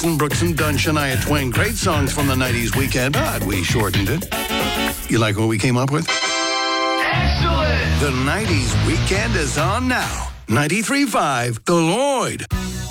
Jackson, Brooks, and Dunn, Shania Twain. Great songs from the 90s weekend, but we shortened it. You like what we came up with? Excellent! The 90s weekend is on now. 93.5 The Lloyd.